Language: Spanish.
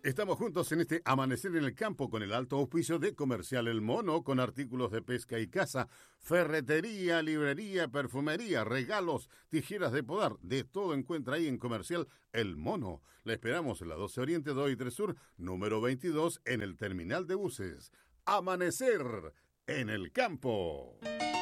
Estamos juntos en este amanecer en el campo con el alto auspicio de Comercial El Mono, con artículos de pesca y caza, ferretería, librería, perfumería, regalos, tijeras de podar, de todo encuentra ahí en Comercial El Mono. Le esperamos en la 12 Oriente 2 y 3 Sur, número 22, en el terminal de buses. Amanecer en el campo.